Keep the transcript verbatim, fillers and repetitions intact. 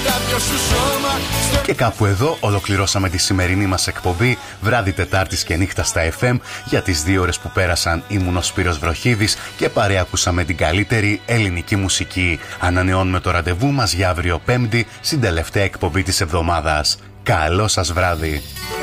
κάποιο σου σώμα. Και κάπου εδώ ολοκληρώσαμε τη σημερινή μας εκπομπή βράδυ Τετάρτης και νύχτα στα εφ εμ. Για τις δύο ώρες που πέρασαν ήμουν ο Σπύρος Βροχίδης και παρέακουσαμε την καλύτερη ελληνική μουσική. Ανανεώνουμε το ραντεβού μας για αύριο Πέμπτη στην τελευταία εκπομπή της εβδομάδας. Καλό σας βράδυ.